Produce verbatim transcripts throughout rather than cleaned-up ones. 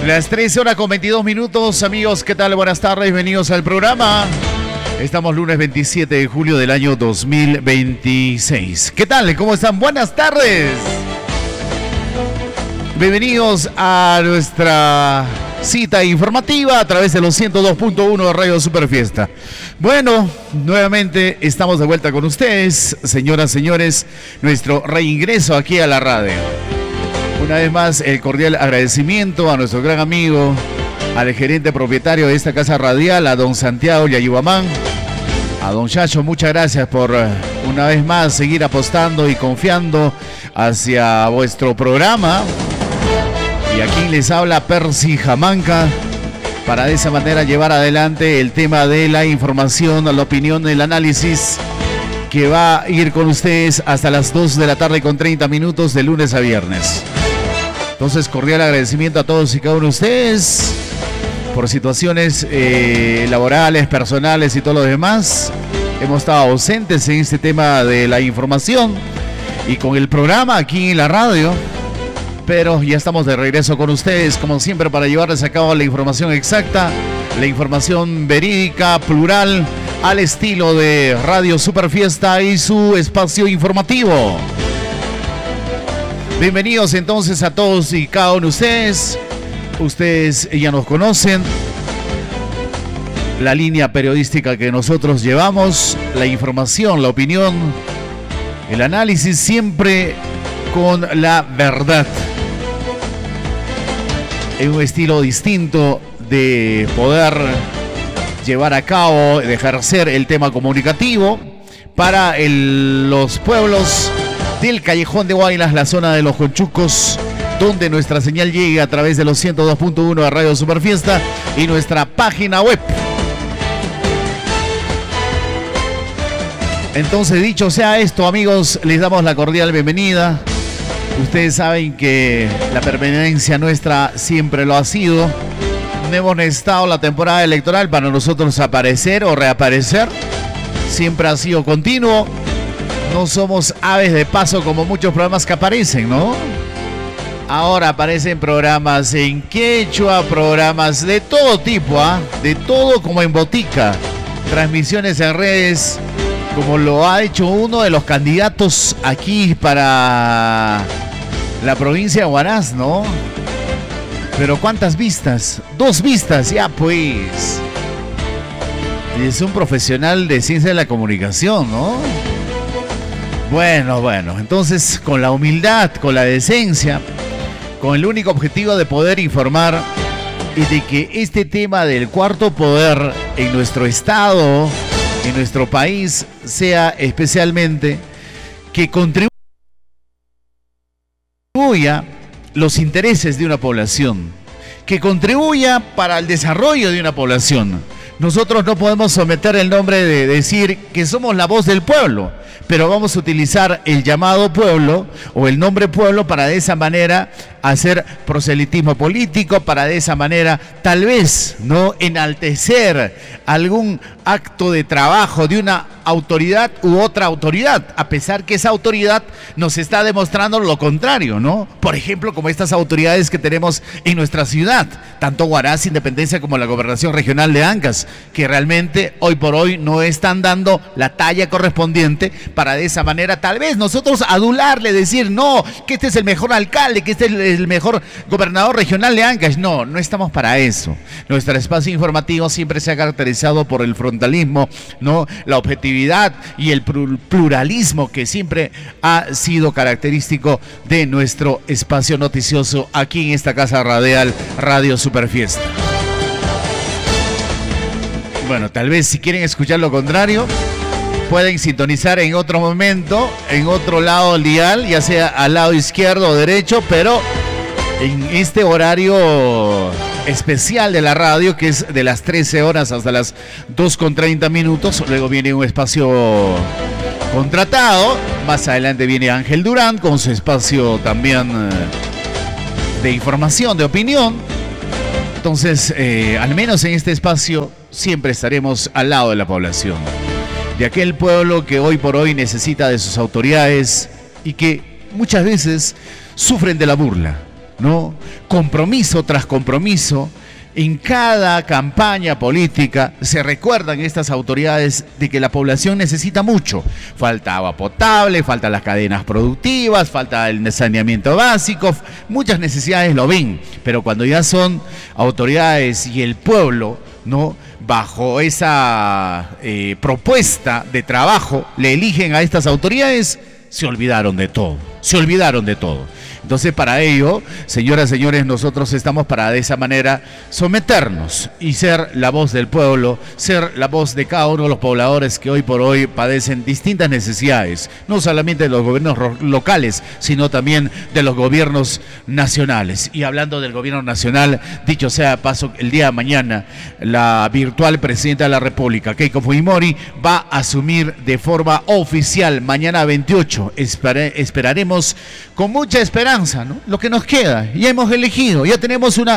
Las trece horas con veintidós minutos, amigos, ¿qué tal? Buenas tardes, bienvenidos al programa. Estamos lunes veintisiete de julio del año dos mil veintiséis. ¿Qué tal? ¿Cómo están? Buenas tardes. Bienvenidos a nuestra cita informativa a través de los ciento dos punto uno de Radio Superfiesta. Bueno, nuevamente estamos de vuelta con ustedes, señoras, señores, nuestro reingreso aquí a la radio. Una vez más, el cordial agradecimiento a nuestro gran amigo, al gerente propietario de esta casa radial, a don Santiago Yayubamán, a don Chacho, muchas gracias por una vez más seguir apostando y confiando hacia vuestro programa. Y aquí les habla Percy Jamanca para de esa manera llevar adelante el tema de la información, la opinión, el análisis que va a ir con ustedes hasta las dos de la tarde con treinta minutos de lunes a viernes. Entonces, cordial agradecimiento a todos y cada uno de ustedes por situaciones eh, laborales, personales y todo lo demás. Hemos estado ausentes en este tema de la información y con el programa aquí en la radio. Pero ya estamos de regreso con ustedes, como siempre, para llevarles a cabo la información exacta, la información verídica, plural, al estilo de Radio Superfiesta y su espacio informativo. Bienvenidos entonces a todos y cada uno de ustedes. Ustedes ya nos conocen. La línea periodística que nosotros llevamos, la información, la opinión, el análisis siempre con la verdad. En un estilo distinto de poder llevar a cabo, de ejercer el tema comunicativo para el, los pueblos del Callejón de Guaylas, la zona de los Conchucos, donde nuestra señal llega a través de los ciento dos punto uno de Radio Superfiesta y nuestra página web. Entonces, dicho sea esto, amigos, les damos la cordial bienvenida. Ustedes saben que la permanencia nuestra siempre lo ha sido. No hemos necesitado la temporada electoral para nosotros aparecer o reaparecer. Siempre ha sido continuo. No somos aves de paso como muchos programas que aparecen, ¿no? Ahora aparecen programas en quechua, programas de todo tipo, ¿ah? ¿eh? De todo como en botica. Transmisiones en redes, como lo ha hecho uno de los candidatos aquí para la provincia de Huaraz, ¿no? Pero ¿cuántas vistas? Dos vistas, ya pues. Es un profesional de ciencia de la comunicación, ¿no? Bueno, bueno, entonces con la humildad, con la decencia, con el único objetivo de poder informar y de que este tema del cuarto poder en nuestro estado, en nuestro país, sea especialmente que contribuya los intereses de una población, que contribuya para el desarrollo de una población. Nosotros no podemos someter el nombre de decir que somos la voz del pueblo, pero vamos a utilizar el llamado pueblo o el nombre pueblo para de esa manera hacer proselitismo político, para de esa manera tal vez no enaltecer algún acto de trabajo de una autoridad u otra autoridad, a pesar que esa autoridad nos está demostrando lo contrario, ¿no? Por ejemplo, como estas autoridades que tenemos en nuestra ciudad, tanto Huaraz, Independencia, como la Gobernación Regional de Ancash, que realmente hoy por hoy no están dando la talla correspondiente para de esa manera tal vez nosotros adularle, decir no, que este es el mejor alcalde, que este es el el mejor gobernador regional de Ancash. No, no estamos para eso. Nuestro espacio informativo siempre se ha caracterizado por el frontalismo, ¿no? La objetividad y el pluralismo que siempre ha sido característico de nuestro espacio noticioso aquí en esta casa radial, Radio Superfiesta. Bueno, tal vez si quieren escuchar lo contrario, pueden sintonizar en otro momento, en otro lado del dial, ya sea al lado izquierdo o derecho, pero en este horario especial de la radio, que es de las trece horas hasta las dos con treinta minutos. Luego viene un espacio contratado. Más adelante viene Ángel Durán con su espacio también de información, de opinión. Entonces, eh, al menos en este espacio siempre estaremos al lado de la población, de aquel pueblo que hoy por hoy necesita de sus autoridades y que muchas veces sufren de la burla, ¿no? Compromiso tras compromiso. En cada campaña política se recuerdan estas autoridades de que la población necesita mucho. Falta agua potable, faltan las cadenas productivas, falta el saneamiento básico, muchas necesidades lo ven, pero cuando ya son autoridades y el pueblo, ¿no?, bajo esa eh, propuesta de trabajo, le eligen a estas autoridades, se olvidaron de todo, se olvidaron de todo. Entonces, para ello, señoras y señores, nosotros estamos para de esa manera someternos y ser la voz del pueblo, ser la voz de cada uno de los pobladores que hoy por hoy padecen distintas necesidades, no solamente de los gobiernos locales, sino también de los gobiernos nacionales. Y hablando del gobierno nacional, dicho sea de paso, el día de mañana, la virtual presidenta de la República, Keiko Fujimori, va a asumir de forma oficial mañana veintiocho. Espere, esperaremos con mucha esperanza, ¿no?, lo que nos queda. Ya hemos elegido, ya tenemos una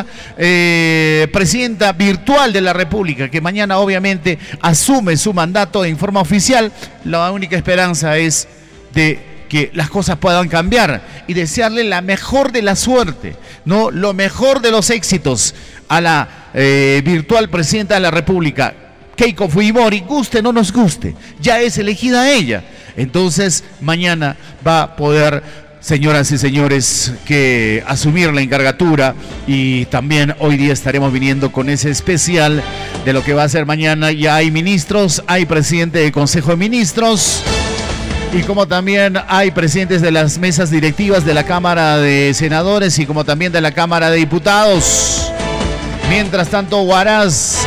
eh, presidenta virtual de la República que mañana obviamente asume su mandato en forma oficial. La única esperanza es de que las cosas puedan cambiar y desearle la mejor de la suerte, ¿no?, lo mejor de los éxitos a la eh, virtual presidenta de la República, Keiko Fujimori. Guste o no nos guste, ya es elegida ella. Entonces mañana va a poder, señoras y señores, que asumir la encargatura, y también hoy día estaremos viniendo con ese especial de lo que va a ser mañana. Ya hay ministros, hay presidente del Consejo de Ministros, y como también hay presidentes de las mesas directivas de la Cámara de Senadores y como también de la Cámara de Diputados. Mientras tanto, Huaraz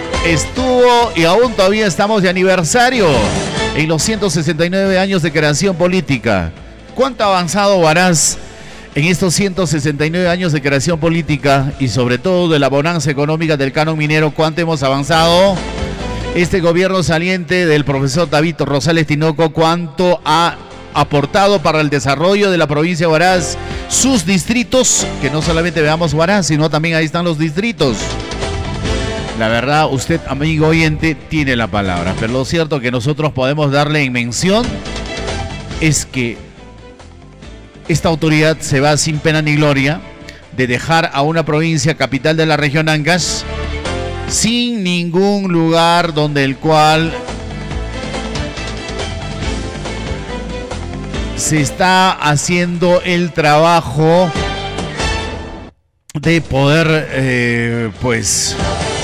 estuvo y aún todavía estamos de aniversario en los ciento sesenta y nueve años de creación política. ¿Cuánto ha avanzado Huaraz en estos ciento sesenta y nueve años de creación política y sobre todo de la bonanza económica del canon minero? ¿Cuánto hemos avanzado? Este gobierno saliente del profesor Tabito Rosales Tinoco, ¿cuánto ha aportado para el desarrollo de la provincia de Huaraz? Sus distritos, que no solamente veamos Huaraz, sino también ahí están los distritos. La verdad, usted, amigo oyente, tiene la palabra, pero lo cierto que nosotros podemos darle en mención es que esta autoridad se va sin pena ni gloria de dejar a una provincia capital de la región Ancash sin ningún lugar donde el cual se está haciendo el trabajo de poder, eh, pues,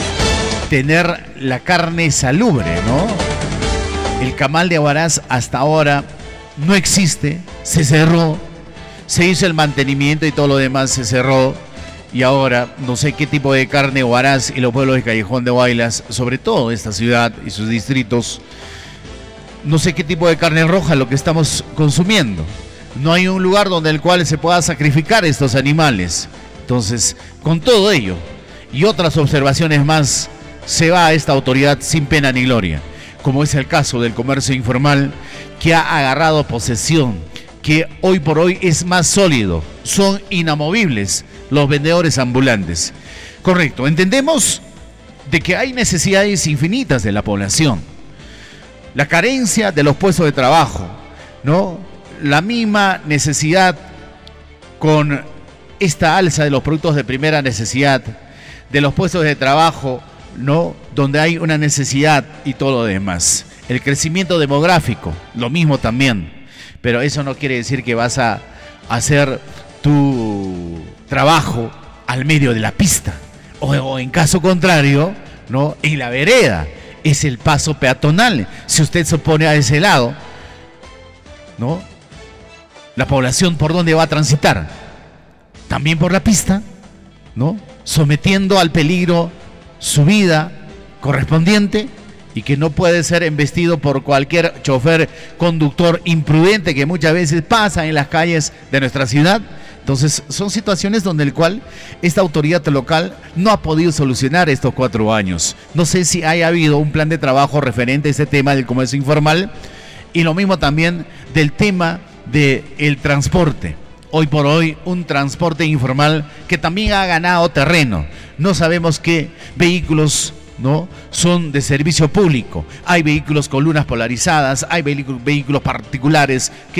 tener la carne salubre, ¿no? El camal de Huaraz hasta ahora no existe, se cerró. Se hizo el mantenimiento y todo lo demás se cerró, y ahora no sé qué tipo de carne Huaraz y los pueblos de Callejón de Huaylas, sobre todo esta ciudad y sus distritos, no sé qué tipo de carne roja lo que estamos consumiendo. No hay un lugar donde el cual se pueda sacrificar estos animales. Entonces, con todo ello y otras observaciones más, se va a esta autoridad sin pena ni gloria, como es el caso del comercio informal, que ha agarrado posesión, que hoy por hoy es más sólido. Son inamovibles los vendedores ambulantes. Correcto, entendemos de que hay necesidades infinitas de la población. La carencia de los puestos de trabajo, ¿no? La misma necesidad con esta alza de los productos de primera necesidad, de los puestos de trabajo, ¿no?, donde hay una necesidad y todo lo demás. El crecimiento demográfico, lo mismo también. Pero eso no quiere decir que vas a hacer tu trabajo al medio de la pista. O, o en caso contrario, ¿no?, en la vereda. Es el paso peatonal. Si usted se pone a ese lado, ¿no?, la población, ¿por dónde va a transitar? También por la pista, ¿no?, sometiendo al peligro su vida correspondiente, y que no puede ser embestido por cualquier chofer conductor imprudente que muchas veces pasa en las calles de nuestra ciudad. Entonces, son situaciones donde el cual esta autoridad local no ha podido solucionar estos cuatro años. No sé si haya habido un plan de trabajo referente a este tema del comercio informal, y lo mismo también del tema del transporte. Hoy por hoy, un transporte informal que también ha ganado terreno. No sabemos qué vehículos, ¿no?, son de servicio público. Hay vehículos con lunas polarizadas, hay vehículos particulares que